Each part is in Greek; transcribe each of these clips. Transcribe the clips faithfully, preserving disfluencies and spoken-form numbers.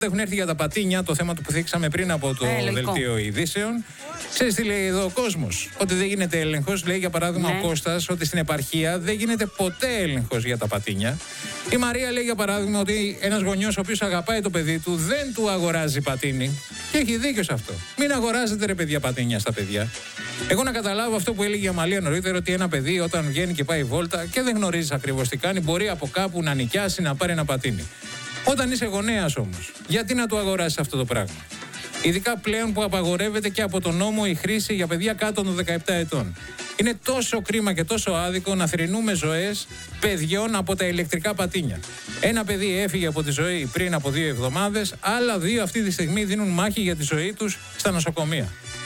Έχουν έρθει για τα πατίνια, το θέμα του που θίξαμε πριν από το ε, δελτίο ειδήσεων. Ξέρεις τι λέει εδώ ο κόσμος? Ότι δεν γίνεται έλεγχος. Λέει για παράδειγμα ναι. ο Κώστας ότι στην επαρχία δεν γίνεται ποτέ έλεγχος για τα πατίνια. Η Μαρία λέει για παράδειγμα ότι ένας γονιός ο οποίος αγαπάει το παιδί του δεν του αγοράζει πατίνι. Και έχει δίκιο σε αυτό. Μην αγοράζετε ρε παιδιά πατίνια στα παιδιά. Εγώ να καταλάβω αυτό που έλεγε η Αμαλία νωρίτερα, ότι ένα παιδί όταν βγαίνει και πάει βόλτα και δεν γνωρίζει ακριβώς τι κάνει, μπορεί από κάπου να νοικιάσει να πάρει ένα πατίνι. Όταν είσαι γονέας όμως, γιατί να του αγοράσεις αυτό το πράγμα? Ειδικά πλέον που απαγορεύεται και από τον νόμο η χρήση για παιδιά κάτω των δεκαεπτά ετών. Είναι τόσο κρίμα και τόσο άδικο να θρηνούμε ζωές παιδιών από τα ηλεκτρικά πατίνια. Ένα παιδί έφυγε από τη ζωή πριν από δύο εβδομάδες, άλλα δύο αυτή τη στιγμή δίνουν μάχη για τη ζωή τους στα νοσοκομεία.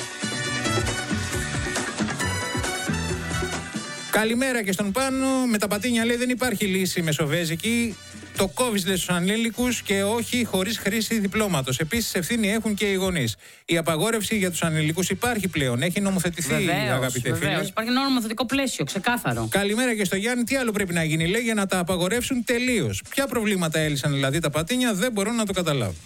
Καλημέρα και στον Πάνο. Με τα πατίνια λέει δεν υπάρχει λύση μεσοβέζικη. Το κόβεις λέει στους ανήλικους και όχι χωρίς χρήση διπλώματος. Επίσης ευθύνη έχουν και οι γονείς. Η απαγόρευση για τους ανηλικούς υπάρχει πλέον. Έχει νομοθετηθεί, βεβαίως, αγαπητέ φίλε. Βεβαίως, υπάρχει ένα νομοθετικό πλαίσιο, ξεκάθαρο. Καλημέρα και στο Γιάννη. Τι άλλο πρέπει να γίνει, λέει, για να τα απαγορεύσουν τελείως? Ποια προβλήματα έλυσαν δηλαδή τα πατίνια? Δεν μπορώ να το καταλάβω.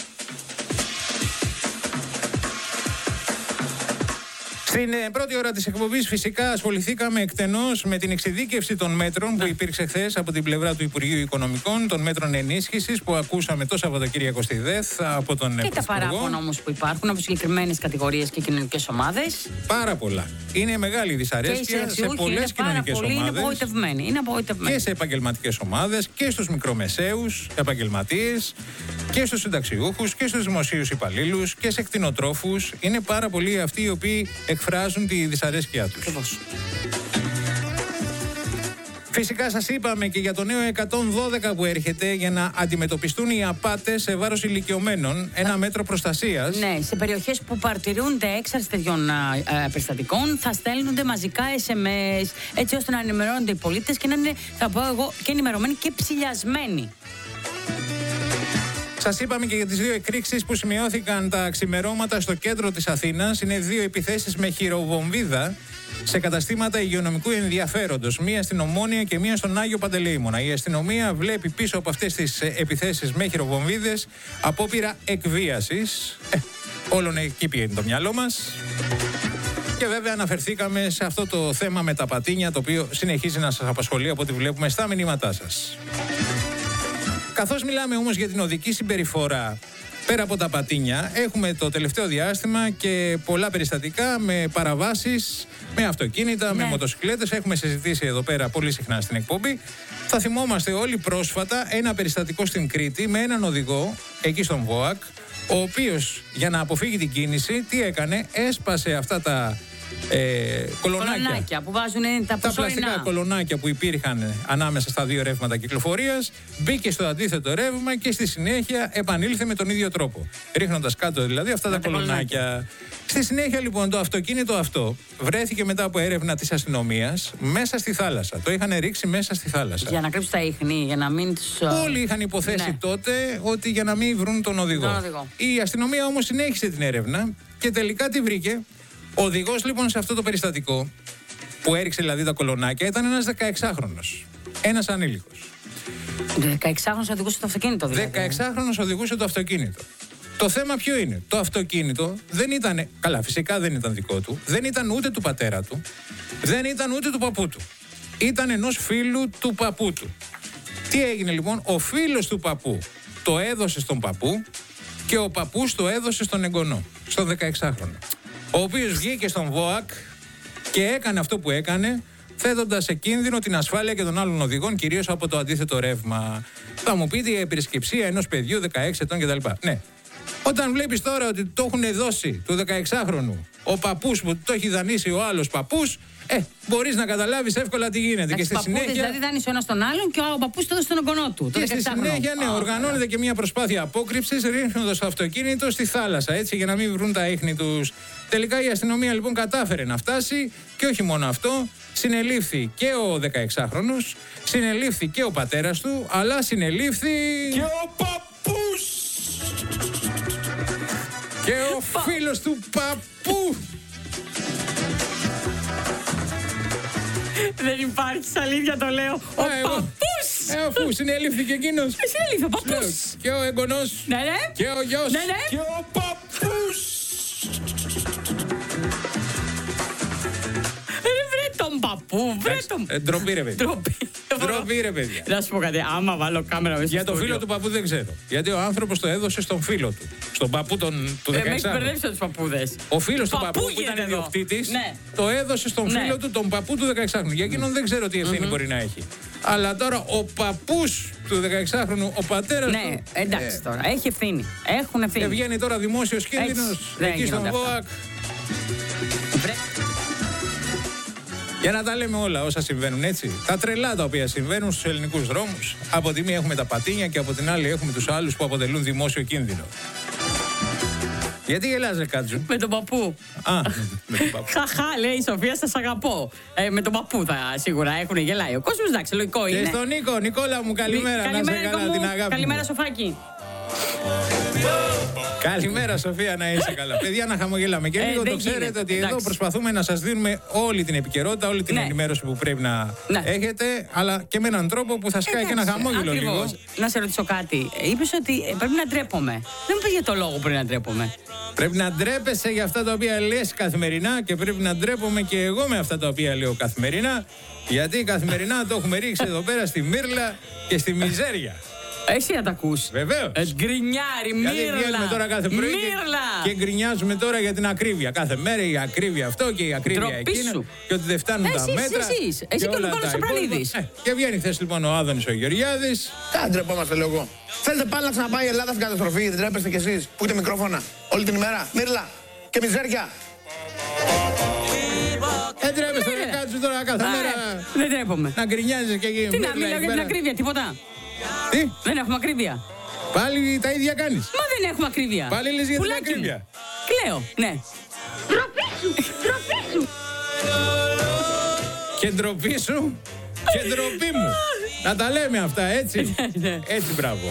Στην πρώτη ώρα της εκπομπής φυσικά ασχοληθήκαμε εκτενώς με την εξειδίκευση των μέτρων που υπήρξε χθες από την πλευρά του Υπουργείου Οικονομικών, των μέτρων ενίσχυσης που ακούσαμε το Σαββατοκύριακο στη ΔΕΘ από τον Πρωθυπουργό. Και τα παράπονα όμως που υπάρχουν από συγκεκριμένες κατηγορίες και κοινωνικές ομάδες. Πάρα πολλά. Είναι μεγάλη δυσαρέσκεια σε πολλές κοινωνικές ομάδες. Είναι απογοητευμένοι. Είναι απογοητευμένοι. Και σε επαγγελματικές ομάδες και στους μικρομεσαίους επαγγελματίες και στους συνταξιούχους και στους δημοσίους υπαλλήλους και σε κτηνοτρόφους. Είναι πάρα πολλοί αυτοί οι οποίοι εκφράζουν τη δυσαρέσκειά τους. Ακριβώς. Φυσικά σας είπαμε και για το νέο εκατόν δώδεκα που έρχεται για να αντιμετωπιστούν οι απάτες σε βάρος ηλικιωμένων. Ένα μέτρο προστασίας. Ναι, σε περιοχές που παρτιρούνται έξαρση τέτοιων περιστατικών θα στέλνονται μαζικά ες εμ ες έτσι ώστε να ενημερώνονται οι πολίτες και να είναι, θα πω εγώ, και ενημερωμένοι και ψηλιασμένοι. Σας είπαμε και για τις δύο εκρήξεις που σημειώθηκαν τα ξημερώματα στο κέντρο της Αθήνας. Είναι δύο επιθέσεις με χειροβομβίδα σε καταστήματα υγειονομικού ενδιαφέροντος. Μία στην Ομόνια και μία στον Άγιο Παντελεήμονα. Η αστυνομία βλέπει πίσω από αυτές τις επιθέσεις με χειροβομβίδες απόπειρα εκβίασης. Ε, όλων εκεί πήγαινε το μυαλό μας. Και βέβαια αναφερθήκαμε σε αυτό το θέμα με τα πατίνια, το οποίο συνεχίζει να σας απασχολεί από ό,τι βλέπουμε στα μηνύματά σας. Καθώς μιλάμε όμως για την οδική συμπεριφορά πέρα από τα πατίνια, έχουμε το τελευταίο διάστημα και πολλά περιστατικά με παραβάσεις, με αυτοκίνητα, ναι. με μοτοσυκλέτες. Έχουμε συζητήσει εδώ πέρα πολύ συχνά στην εκπομπή. Θα θυμόμαστε όλοι πρόσφατα ένα περιστατικό στην Κρήτη με έναν οδηγό εκεί στον ΒΟΑΚ, ο οποίος για να αποφύγει την κίνηση, τι έκανε? Έσπασε αυτά τα Ε, κολονάκια. κολονάκια που βάζουν τα, τα πλαστικά κολονάκια που υπήρχαν ανάμεσα στα δύο ρεύματα κυκλοφορίας, μπήκε στο αντίθετο ρεύμα και στη συνέχεια επανήλθε με τον ίδιο τρόπο, ρίχνοντας κάτω δηλαδή αυτά τα, τα κολονάκια. κολονάκια. Στη συνέχεια λοιπόν το αυτοκίνητο αυτό βρέθηκε μετά από έρευνα της αστυνομίας μέσα στη θάλασσα. Το είχαν ρίξει μέσα στη θάλασσα. Για να κρύψουν τα ίχνη, για να μην τους... Όλοι είχαν υποθέσει ναι. τότε ότι για να μην βρουν τον οδηγό. τον οδηγό. Η αστυνομία όμως συνέχισε την έρευνα και τελικά τι βρήκε? Ο οδηγός λοιπόν σε αυτό το περιστατικό που έριξε δηλαδή τα κολονάκια ήταν ένας δεκαεξάχρονος. Ένας ανήλικος. δεκαεξάχρονος οδηγούσε το αυτοκίνητο δηλαδή. δεκαεξάχρονος οδηγούσε το αυτοκίνητο. Το θέμα ποιο είναι? Το αυτοκίνητο δεν ήταν, καλά φυσικά δεν ήταν δικό του, δεν ήταν ούτε του πατέρα του, δεν ήταν ούτε του παππού του. Ήταν ενός φίλου του παππού του. Τι έγινε λοιπόν? Ο φίλος του παππού το έδωσε στον παππού και ο παππούς το έδωσε στον εγγονό, στον δεκαεξάχρονο. Ο οποίος βγήκε στον ΒΟΑΚ και έκανε αυτό που έκανε, θέτοντας σε κίνδυνο την ασφάλεια και των άλλων οδηγών, κυρίως από το αντίθετο ρεύμα. Θα μου πείτε η επισκεψία ενός παιδιού δεκαέξι ετών κτλ. Ναι. Όταν βλέπεις τώρα ότι το έχουν δώσει του δεκαεξάχρονου ο παππούς που το έχει δανείσει ο άλλος παππούς, ε, μπορείς να καταλάβεις εύκολα τι γίνεται. Και στη συνέχεια. Δηλαδή δάνεισε ο ένας τον άλλον και ο παππούς το έδωσε στον εγγονό του. Και στη συνέχεια, ναι, oh, οργανώνεται yeah. και μια προσπάθεια απόκρυψης, ρίχνοντας το αυτοκίνητο στη θάλασσα, έτσι, για να μην βρουν τα ίχνη τους. Τελικά η αστυνομία λοιπόν κατάφερε να φτάσει και όχι μόνο αυτό, συνελήφθη και ο δεκαεξάχρονος, συνελήφθη και ο πατέρας του, αλλά συνελήφθη. Και ο παππούς! Και ο φίλος του παππού! Δεν υπάρχει, αλήθεια το λέω. Ο Α, παππούς! Ε, αφού συνελήφθηκε εκείνος. Ε, συνελήφθη ο παππούς. Και ο εγγονός. Ναι, ναι. Και ο γιος. Ναι, ναι. Και ο παππούς. Τον παππού, βρε τον. Ε, ντροπή ρε παιδιά. Ντροπή. Ντροπή ρε παιδιά. Να σου πω κάτι, άμα βάλω κάμερα μέσα. Για το φίλο του παππού δεν ξέρω. Γιατί ο άνθρωπος το έδωσε στον φίλο του. Στον παππού τον, του Ε, με έχει δεκαεξάχρονου. μπερδέψει τους παππούδες. Ο φίλος του Παππού παππού που γίνεται ήταν εδώ. ιδιοκτήτης Ναι. το έδωσε στον Ναι. φίλο του τον παππού του δεκαεξάχρονου. Για εκείνον δεν ξέρω τι ευθύνη μπορεί να έχει. Αλλά τώρα ο παππούς του δεκαεξάχρονου, ο πατέρας Ναι, του. εντάξει τώρα, έχει ευθύνη. Έχουν Και ευθύνη. βγαίνει τώρα δημόσιος κίνδυνος δεν εκεί στον γίνονται αυτά. ΒΟΑΚ. Βρε. Για να τα λέμε όλα όσα συμβαίνουν έτσι. Τα τρελά τα οποία συμβαίνουν στους ελληνικούς δρόμους. Από τη μία έχουμε τα πατίνια και από την άλλη έχουμε τους άλλους που αποτελούν δημόσιο κίνδυνο. Γιατί γελάς ρε Κάτζου? Με τον παππού. Α, με τον παππού. Χαχά, λέει η Σοφία, σας αγαπώ. Ε, με τον παππού θα σίγουρα έχουν γελάει. Ο κόσμος, εντάξει, λογικό είναι. Και στον Νίκο, Νικόλα μου, καλημέρα. Να Καλημέρα, είσαι καλά, Νίκο μου. την αγάπη. Καλημέρα, μου. Σοφάκη. Καλημέρα, Σοφία, να είσαι καλά. Παιδιά, να χαμογελάμε. Και Ε, λίγο δεν το ξέρετε γίνεται. ότι εδώ Εντάξει. προσπαθούμε να σας δίνουμε όλη την επικαιρότητα, όλη την Ναι. ενημέρωση που πρέπει να Ναι. έχετε, αλλά και με έναν τρόπο που θα σκάει και ένα χαμόγελο λίγο. Ακριβώς. Να σε ρωτήσω κάτι. Είπες ότι ε, πρέπει να ντρέπομαι. Δεν μου πες για το λόγο που πρέπει να ντρέπομαι. Πρέπει να ντρέπεσαι για αυτά τα οποία λες καθημερινά και πρέπει να ντρέπομαι και εγώ με αυτά τα οποία λέω καθημερινά. Γιατί καθημερινά το έχουμε ρίξει εδώ πέρα στη μύρλα και στη μιζέρια. Εσύ να τα ακούς. Βεβαίως. Ε, γκρινιάρι, Γιατί μύρλα. βγαίνουμε τώρα κάθε πρωί και, Μύρλα. και γκρινιάζουμε τώρα για την ακρίβεια. Κάθε μέρα η ακρίβεια αυτό και η ακρίβεια Ντροπή εκείνο. σου. Και ότι δεν φτάνουν τα Εσείς, μέτρα. εσείς. Εσύ και ο όλα Νικόλας τα Σαπρανίδης. υπόλοιπα. Ε, και βγαίνει χθες λοιπόν ο Άδωνης ο Γεωργιάδης. Τα ντρεπόμαστε λόγο. Θέλετε πάλι να ξαναπάει η Ελλάδα στην καταστροφή, δεν τρέπεστε κι εσείς που έχετε μικρόφωνα όλη την ημέρα. Μύρλα και μιζέρια. Δεν τρέπεσαι Ναι, να ναι. κάτσουν τώρα κάθε Α, μέρα Δεν τρέπομαι. να γκρινιάζεις και Τι να μιλάω για την ακρίβεια, τίποτα. Τι, Δεν έχουμε ακρίβεια. πάλι τα ίδια κάνεις. Μα δεν έχουμε ακρίβεια. Πάλι λες για την Πουλάκι μου. ακρίβεια. Κλαίω, ναι. Και ντροπή σου και ντροπή μου. Να τα λέμε αυτά, έτσι. Ναι. Έτσι, μπράβο.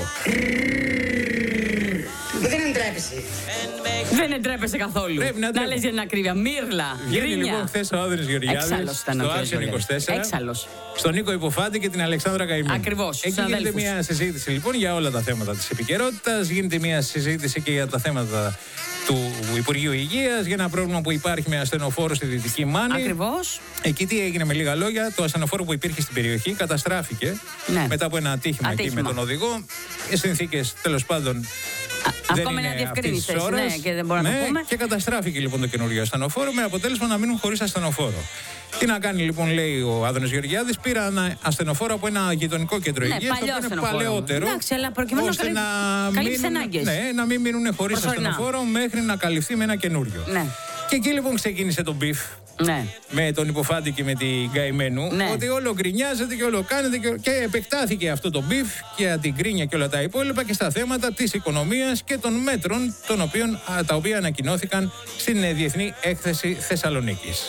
Δεν εντρέπεσαι. Δεν εντρέπεσαι καθόλου. Πρέπει να να ντρέπω. λες για την ακρίβεια. Μύρλα. Βγαίνει Γκρίνια. λοιπόν χθες ο Άδωνης Γεωργιάδης Έξαλλος ήταν ο στο κύριος Action Γεωργιάδης. είκοσι τέσσερα. Έξαλλος. Στον Νίκο Υποφάντη και την Αλεξάνδρα Καημένη. Ακριβώς, Εκεί στους γίνεται αδέλφους. μια συζήτηση λοιπόν για όλα τα θέματα της επικαιρότητας. Γίνεται μια συζήτηση και για τα θέματα του Υπουργείου Υγείας, για ένα πρόβλημα που υπάρχει με ασθενοφόρο στη Δυτική Μάνη. Ακριβώς. Εκεί τι έγινε με λίγα λόγια, το ασθενοφόρο που υπήρχε στην περιοχή καταστράφηκε Ναι. μετά από ένα ατύχημα, εκεί Ατύχημα. με τον οδηγό. Οι συνθήκες τέλος πάντων. Δεν Ακόμα είναι είναι αυτής αδιευκρίνηστες, της ώρας. ναι, και δεν μπορούμε να Ναι, το πούμε. Και καταστράφηκε λοιπόν το καινούριο ασθενοφόρο με αποτέλεσμα να μείνουν χωρίς ασθενοφόρο. Τι να κάνει λοιπόν, λέει ο Άδωνης Γεωργιάδης, πήρα ένα ασθενοφόρο από ένα γειτονικό κέντρο Ναι, υγείας, το παλιό οποίο είναι ασθενοφόρο. παλαιότερο. Εντάξει, αλλά προκειμένου να ώστε καλύψει- να καλύψει μείνουν- ανάγκες. Ναι, να μην μείνουν χωρίς Προσωρινά. ασθενοφόρο μέχρι να καλυφθεί με ένα καινούριο. Ναι. Και εκεί λοιπόν ξεκίνησε το μπιφ. Ναι. Με τον Υποφάντη και με την Καημένου, Ναι. ότι όλο γκρινιάζεται και όλο κάνετε και, και επεκτάθηκε αυτό το μπιφ και την γκρίνια και όλα τα υπόλοιπα και στα θέματα της οικονομίας και των μέτρων των οποίων, α, τα οποία ανακοινώθηκαν στην ε, Διεθνή Έκθεση Θεσσαλονίκης.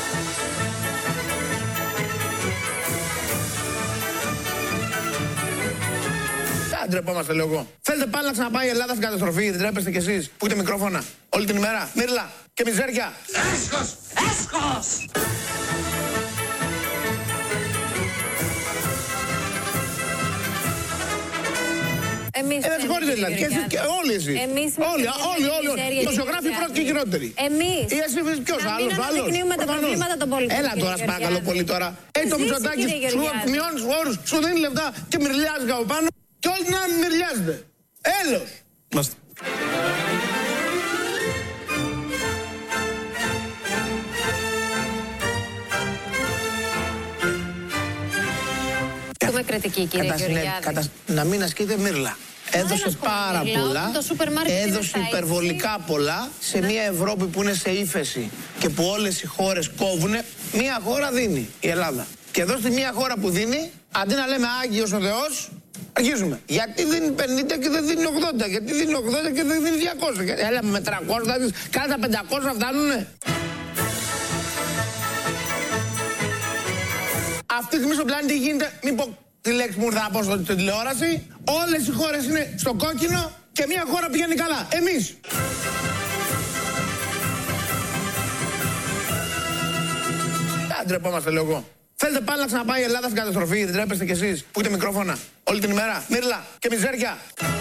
Τα ντρεπόμαστε λόγο. Θέλετε πάλι να ξαναπάει η Ελλάδα στην καταστροφή, δεν τρέπεστε κι εσείς που έχετε μικρόφωνα όλη την ημέρα. Μύρλα και μιζέρια. Έσχος! Έσχος! Εμείς Ε, δεν συγχωρείτε δηλαδή. Και εσείς και όλοι εσείς. Εμείς Όλοι, όλοι, όλοι. όλοι. μιζέρια και Δημοσιογράφοι μιζέρια. πρώτοι και χειρότεροι. Εμείς. Ή εσύ ποιος, Να μην άλλος, άλλος. αναδεικνύουμε τα Προφανώς. προβλήματα των πολιτών, Έλα κύριε τώρα, σε παρακαλώ Γεωργιάδη. πολύ τώρα. Έχει το Ζήσει, Μητσοτάκης, κύριε σου Γεωργιάδη. μειώνεις όρους, σου δίνει λεφτά και μυρλιάζει από πάνω και όλοι την άλλη μυρλιάζετε. Έλος. Μάστε. Έχουμε κριτική, κύριε Κατα- ναι, Γεωργιάδη. κατα- Να μην ασκείτε μύρλα. Έδωσε ασκούμε πάρα μύρλα, πολλά, ότι το σούπερ μάρκετ είναι έδωσε στα ύψη. υπερβολικά πολλά σε μια Ευρώπη που είναι σε ύφεση και που όλες οι χώρες κόβουνε, μια χώρα δίνει, η Ελλάδα. Και εδώ στη μια χώρα που δίνει, αντί να λέμε Άγιος ο Θεός, αρχίζουμε. Γιατί δίνει πενήντα και δεν δίνει ογδόντα, γιατί δίνει ογδόντα και δεν δίνει διακόσια. Γιατί, έλα με τριακόσια, θα δεις, κάθε τα πεντακόσια φτάνουνε. Αυτή τη στιγμή στον πλανήτη γίνεται, μην πω τη λέξη που ήρθα να πω στην τηλεόραση, όλες οι χώρες είναι στο κόκκινο και μια χώρα πηγαίνει καλά. Εμείς. Τα ντρεπόμαστε λόγο. Θέλετε πάλι να ξαναπάει η Ελλάδα στην καταστροφή, δεν τρέπεστε κι εσείς που έχετε μικρόφωνα όλη την ημέρα. Μύρλα και μιζέρια.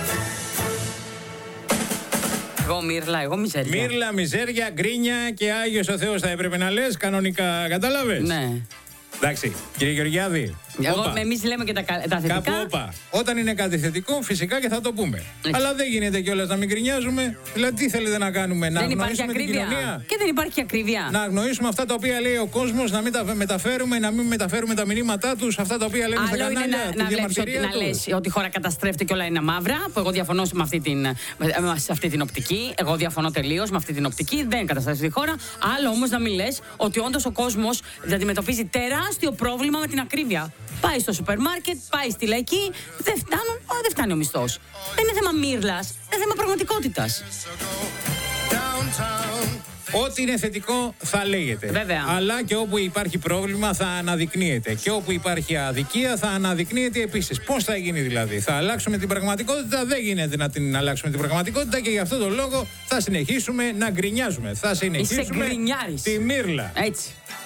Εγώ μύρλα, εγώ μιζέρια. Μύρλα, μιζέρια, γκρίνια και Άγιος ο Θεός θα έπρεπε να λες κανονικά, κατάλαβες. Ναι. Εντάξει, κύριε Γεωργιάδη. Εγώ, εμείς λέμε και τα, τα θετικά. Κάπου όπα. Όταν είναι κάτι θετικό, φυσικά και θα το πούμε. Έτσι. Αλλά δεν γίνεται κιόλας να μην γκρινιάζουμε. Δηλαδή, τι θέλετε να κάνουμε, να δεν υπάρχει αγνοήσουμε την ακρίβεια. κοινωνία. Και δεν υπάρχει ακρίβεια. Να αγνοήσουμε αυτά τα οποία λέει ο κόσμος, να μην τα μεταφέρουμε, να μην μεταφέρουμε τα μηνύματά τους, αυτά τα οποία λένε στα Άλλο είναι κανάλια, να, τη να, βλέπεις ότι, διαμαρτυρία να τους. λες ότι η χώρα καταστρέφεται και όλα είναι μαύρα, που εγώ διαφωνώ με αυτή την, σε αυτή την οπτική. Εγώ διαφωνώ τελείως με αυτή την οπτική. Δεν καταστρέφεται η χώρα. Άλλο όμως να μην λες ότι όντως ο κόσμος αντιμετωπίζει τεράστιο πρόβλημα με την ακρίβεια. Πάει στο σούπερ μάρκετ, πάει στη λαϊκή, δεν φτάνουν, α, δεν φτάνει ο μισθός. Δεν είναι θέμα μύρλας, είναι θέμα πραγματικότητας. Ό,τι είναι θετικό θα λέγεται. Βέβαια. Αλλά και όπου υπάρχει πρόβλημα θα αναδεικνύεται. Και όπου υπάρχει αδικία θα αναδεικνύεται επίσης. Πώς θα γίνει δηλαδή, θα αλλάξουμε την πραγματικότητα? Δεν γίνεται να την αλλάξουμε την πραγματικότητα και γι' αυτό τον λόγο θα συνεχίσουμε να γκρινιάζουμε. Θα συνεχίσουμε τη μύρλα. Έτσι.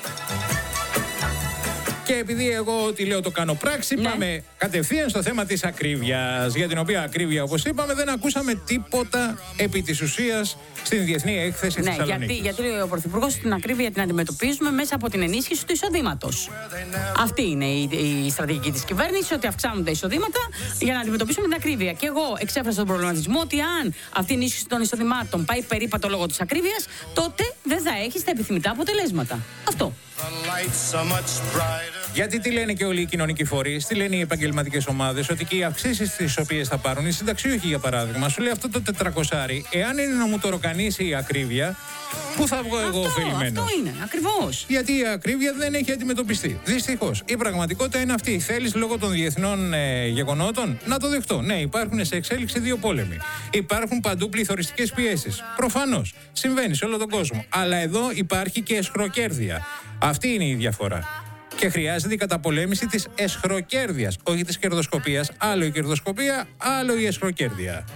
Και επειδή εγώ ό,τι λέω το κάνω πράξη, ναι. πάμε κατευθείαν στο θέμα της ακρίβειας. Για την οποία ακρίβεια, όπως είπαμε, δεν ακούσαμε τίποτα επί της ουσίας στην Διεθνή Έκθεση ναι, Θεσσαλονίκης. Γιατί, γιατί ο Πρωθυπουργός την ακρίβεια την αντιμετωπίζουμε μέσα από την ενίσχυση του εισοδήματος. Αυτή είναι η, η στρατηγική της κυβέρνησης, ότι αυξάνουν τα εισοδήματα για να αντιμετωπίσουμε την ακρίβεια. Και εγώ εξέφρασα τον προβληματισμό ότι αν αυτή η ενίσχυση των εισοδημάτων πάει περίπατο λόγω της ακρίβειας, τότε δεν θα έχει τα επιθυμητά αποτελέσματα. Αυτό. Γιατί τι λένε και όλοι οι κοινωνικοί φορείς, τι λένε οι επαγγελματικές ομάδες, ότι και οι αυξήσεις τις οποίες θα πάρουν, οι συνταξιούχοι για παράδειγμα, σου λέει αυτό το τετρακόσάρι, εάν είναι να μου το ροκανίσει η ακρίβεια, πού θα βγω εγώ ωφελημένος? Αυτό είναι, ακριβώς. Γιατί η ακρίβεια δεν έχει αντιμετωπιστεί. Δυστυχώς. Η πραγματικότητα είναι αυτή. Θέλεις λόγω των διεθνών ε, γεγονότων να το δεχτώ. Ναι, υπάρχουν σε εξέλιξη δύο πόλεμοι. Υπάρχουν παντού πληθωριστικές πιέσεις. Προφανώς. Συμβαίνει σε όλο τον κόσμο. Αλλά εδώ υπάρχει και εσχροκέρδεια. Αυτή είναι η διαφορά. Και χρειάζεται η καταπολέμηση της εσχροκέρδειας. Όχι της κερδοσκοπίας. Άλλο η κερδοσκοπία, άλλο η εσχροκέρδεια.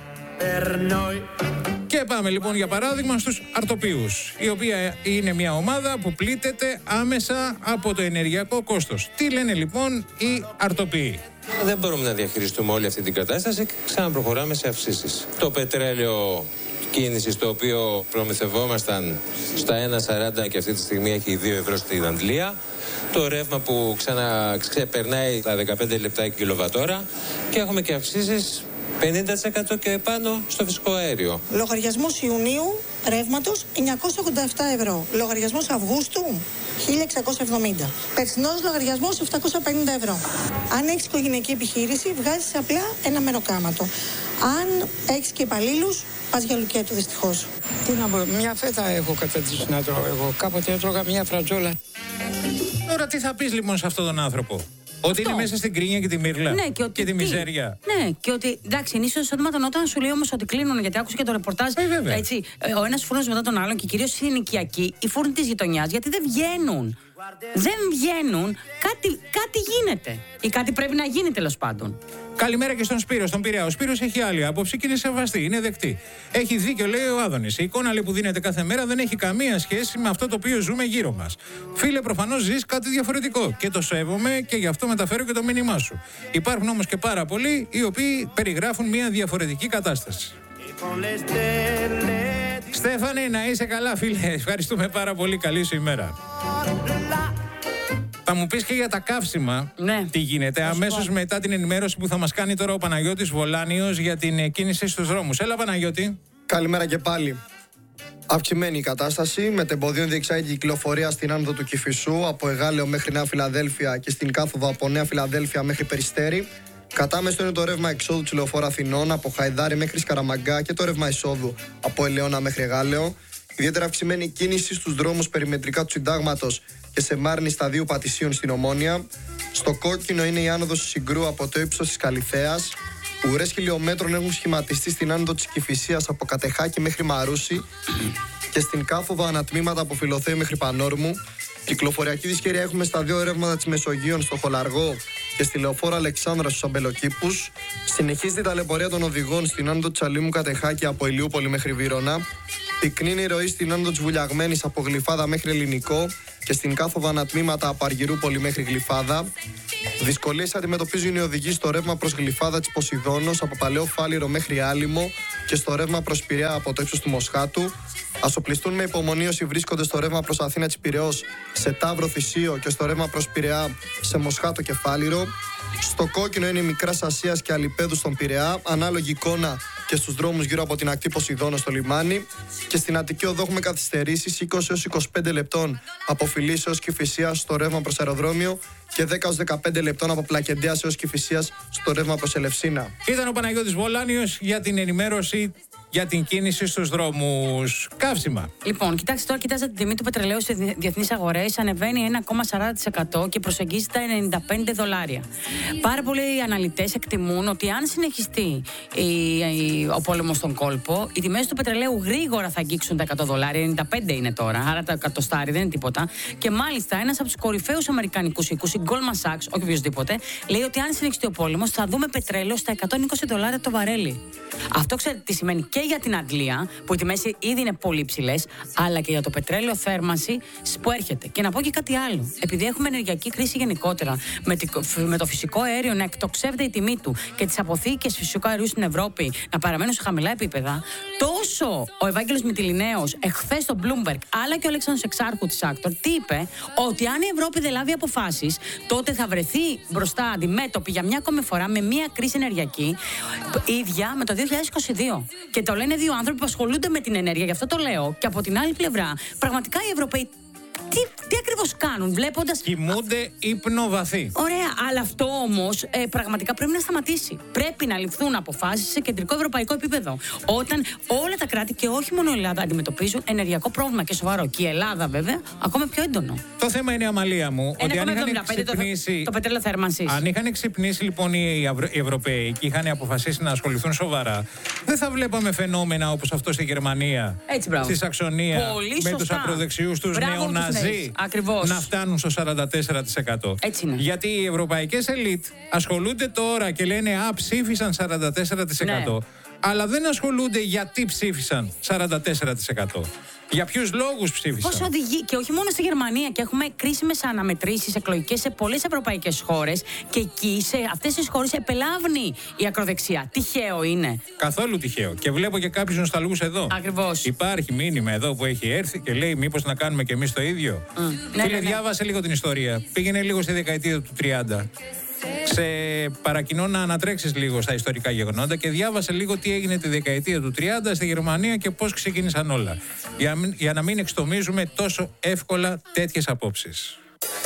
Και πάμε λοιπόν για παράδειγμα στους αρτοπίους, η οποία είναι μια ομάδα που πλήττεται άμεσα από το ενεργειακό κόστος. Τι λένε λοιπόν οι αρτοπίοι? Δεν μπορούμε να διαχειριστούμε όλη αυτή την κατάσταση και ξαναπροχωράμε σε αυξήσεις. Το πετρέλαιο κίνησης, το οποίο προμηθευόμασταν στα ένα σαράντα και αυτή τη στιγμή έχει δύο ευρώ στην Αντλία. Το ρεύμα που ξαναξεπερνάει τα δεκαπέντε λεπτά η κιλοβατόρα και έχουμε και αυξήσεις πενήντα τοις εκατό και πάνω στο φυσικό αέριο. Λογαριασμός Ιουνίου ρεύματος εννιακόσια ογδόντα επτά ευρώ. Λογαριασμός Αυγούστου χίλια εξακόσια εβδομήντα. Περσινός λογαριασμός επτακόσια πενήντα ευρώ. Αν έχεις οικογενειακή επιχείρηση, βγάζεις απλά ένα μεροκάματο. Αν έχεις και υπαλλήλους, πας για λουκέτο δυστυχώς. Τι να πω, μια φέτα έχω καταντήσει να τρώω εγώ. Κάποτε έτρωγα μια φρατζόλα. Τώρα τι θα πεις λοιπόν σε αυτόν τον άνθρωπο? Ότι είναι μέσα στην κρίνια και τη μύρλα ναι, και, ότι και τη τι, μιζέρια. Ναι, και ότι εντάξει, ενίσχυση εισοδήματων όταν σου λέει όμως ότι κλείνουν, γιατί άκουσα και το ρεπορτάζ. Ε, έτσι, ο ένας φούρνος μετά τον άλλον και κυρίως οι νοικιακοί, οι φούρνοι της γειτονιάς, γιατί δεν βγαίνουν. Δεν βγαίνουν, κάτι, κάτι γίνεται. Ή κάτι πρέπει να γίνει τέλος πάντων. Καλημέρα και στον Σπύρο, στον Πειραιά. Ο Σπύρος έχει άλλη άποψη και είναι σεβαστή, είναι δεκτή. Έχει δίκιο, λέει ο Άδωνης. Η εικόνα λέει, που δίνεται κάθε μέρα δεν έχει καμία σχέση με αυτό το οποίο ζούμε γύρω μας. Φίλε, προφανώς ζεις κάτι διαφορετικό και το σέβομαι και γι' αυτό μεταφέρω και το μήνυμά σου. Υπάρχουν όμως και πάρα πολλοί οι οποίοι περιγράφουν μια διαφορετική κατάσταση. Στέφανε, να είσαι καλά, φίλε. Ευχαριστούμε πάρα πολύ. Καλή σου ημέρα. Θα μου πεις και για τα καύσιμα, ναι. Τι γίνεται αμέσως μετά την ενημέρωση που θα μας κάνει τώρα ο Παναγιώτης Βολάνιος για την κίνηση στους δρόμους. Έλα, Παναγιώτη. Καλημέρα και πάλι. Αυξημένη η κατάσταση, με τεμποδίων διεξάγει κυκλοφορία στην άνοδο του Κηφισού από Εγάλεο μέχρι Νέα Φιλαδέλφια και στην κάθοδο από Νέα Φιλαδέλφια μέχρι Περιστέρι. Κατάμεστο είναι το ρεύμα εξόδου της Λεωφόρου Αθηνών από Χαϊδάρι μέχρι Σκαραμαγκά και το ρεύμα εισόδου από Ελαιώνα μέχρι Εγάλεο. Ιδιαίτερα αυξημένη κίνηση στους δρόμους περιμετρικά του Συντάγματος και σε Μάρνη σταδίου Πατησίων στην Ομόνια. Στο κόκκινο είναι η άνοδος του Συγκρού από το ύψος της Καλιθέας. Ουρές χιλιόμετρων έχουν σχηματιστεί στην άνοδο της Κηφισίας από Κατεχάκη μέχρι Μαρούσι και στην κάθοδο ανατμήματα από Φιλοθέη μέχρι Πανόρμου. Κυκλοφοριακή δυσκαιρία έχουμε στα δύο ρεύματα της Μεσογείων στο Χολαργό και στη Λεωφόρο Αλεξάνδρα στους Αμπελοκήπους. Συνεχίζεται η ταλαιπωρία των οδηγών στην άνοδο της Αλήμου Κατεχάκη από Ηλιούπολη μέχρι Βύρωνα. Πυκνή είναι η ροή στην άνοδο της Βουλιαγμένης από Γλυφάδα μέχρι Ελληνικό. και στην κάθοδο ανατμήματα από Αργυρούπολη μέχρι Γλυφάδα. Δυσκολίες αντιμετωπίζουν οι οδηγοί στο ρεύμα προς Γλυφάδα της Ποσειδώνος από Παλαιό Φάληρο μέχρι Άλυμο και στο ρεύμα προς Πειραιά από το ύψος του Μοσχάτου. Ασοπλιστούν με υπομονή όσοι βρίσκονται στο ρεύμα προς Αθήνα της Πειραιώς σε Ταύρο Θησίο και στο ρεύμα προς Πειραιά σε Μοσχάτο και Φάληρο. Στο κόκκινο είναι Μικράς Ασίας και Αλιπέδου στον Πειραιά, ανάλογη εικόνα και στους δρόμους γύρω από την ακτή Ποσειδώνος στο λιμάνι. Και στην Αττική Οδό έχουμε καθυστερήσεις είκοσι έως είκοσι πέντε λεπτών από Φιλής έως Κηφισίας στο ρεύμα προς αεροδρόμιο και δέκα έως δεκαπέντε λεπτών από Πλακεντέας έως Κηφισίας στο ρεύμα προς Ελευσίνα. Ήταν ο Παναγιώτης Βολάνιος για την ενημέρωση για την κίνηση στους δρόμους. Καύσιμα. Λοιπόν, κοιτάξτε τώρα, κοιτάζετε την τιμή του πετρελαίου σε διεθνείς αγορές. Ανεβαίνει ένα κόμμα σαράντα τοις εκατό και προσεγγίζει τα ενενήντα πέντε δολάρια. Πάρα πολλοί αναλυτές εκτιμούν ότι αν συνεχιστεί η, η, ο πόλεμος στον κόλπο, οι τιμές του πετρελαίου γρήγορα θα αγγίξουν τα εκατό δολάρια. ενενήντα πέντε είναι τώρα, άρα τα εκατοστάρι δεν είναι τίποτα. Και μάλιστα ένας από τους κορυφαίους αμερικανικούς οίκους, η Goldman Sachs, όχι οποιοδήποτε, λέει ότι αν συνεχιστεί ο πόλεμος θα δούμε πετρέλαιο στα εκατόν είκοσι δολάρια το βαρέλι. Αυτό ξέρετε τι σημαίνει και για την Αγγλία, που οι τιμές ήδη είναι πολύ ψηλές, αλλά και για το πετρέλαιο θέρμανση που έρχεται. Και να πω και κάτι άλλο. Επειδή έχουμε ενεργειακή κρίση γενικότερα, με, τη, με το φυσικό αέριο να εκτοξεύεται η τιμή του και τις αποθήκες φυσικού αερίου στην Ευρώπη να παραμένουν σε χαμηλά επίπεδα, τόσο ο Ευάγγελος Μυτιληναίος εχθές στο Bloomberg, αλλά και ο Αλέξανδρος Εξάρχου της Άκτορ, τι είπε, ότι αν η Ευρώπη δεν λάβει αποφάσεις, τότε θα βρεθεί μπροστά αντιμέτωπη για μια ακόμη φορά με μια κρίση ενεργειακή, ίδια με το δύο χιλιάδες είκοσι δύο. Και το λένε δύο άνθρωποι που ασχολούνται με την ενέργεια, γι' αυτό το λέω. Και από την άλλη πλευρά, πραγματικά οι Ευρωπαίοι τι, τι ακριβώς κάνουν, βλέποντας. Κοιμούνται ύπνο-βαθύ. Ωραία, αλλά αυτό όμως ε, πραγματικά πρέπει να σταματήσει. Πρέπει να ληφθούν αποφάσεις σε κεντρικό ευρωπαϊκό επίπεδο. Όταν όλα τα κράτη και όχι μόνο η Ελλάδα αντιμετωπίζουν ενεργειακό πρόβλημα και σοβαρό. Και η Ελλάδα, βέβαια, ακόμα πιο έντονο. Το θέμα είναι, Αμαλία μου, ότι αν είχαν ξυπνήσει. Το, το πετρέλαιο θέρμανσης. Αν είχαν ξυπνήσει λοιπόν οι, Ευρω... οι Ευρωπαίοι και είχαν αποφασίσει να ασχοληθούν σοβαρά, δεν θα βλέπαμε φαινόμενα όπως αυτό στη Γερμανία, Έτσι, στη Σαξονία, με τους ακροδεξιούς τους νεοναζί να φτάνουν στο σαράντα τέσσερα τοις εκατό. Έτσι είναι. Γιατί οι ευρωπαϊκές ελίτ ασχολούνται τώρα και λένε «Α, ψήφισαν σαράντα τέσσερα τοις εκατό». Ναι. Αλλά δεν ασχολούνται γιατί ψήφισαν σαράντα τέσσερα τοις εκατό. Για ποιους λόγους ψήφισαν. Πώς οδηγεί, και όχι μόνο στη Γερμανία, και έχουμε κρίσιμες αναμετρήσεις εκλογικές σε πολλές ευρωπαϊκές χώρες, και εκεί, σε αυτές τις χώρες, επελάβνει η ακροδεξιά. Τυχαίο είναι. Καθόλου τυχαίο. Και βλέπω και κάποιους νοσταλγούς εδώ. Ακριβώς. Υπάρχει μήνυμα εδώ που έχει έρθει και λέει: μήπως να κάνουμε κι εμείς το ίδιο. Mm. Φίλε, ναι, ναι, ναι. Διάβασε λίγο την ιστορία. Πήγαινε λίγο στη δεκαετία του τριάντα. Σε παρακινώ να ανατρέξεις λίγο στα ιστορικά γεγονότα και διάβασε λίγο τι έγινε τη δεκαετία του τριάντα στη Γερμανία και πώς ξεκίνησαν όλα. Για, για να μην εξτομίζουμε τόσο εύκολα τέτοιες απόψεις.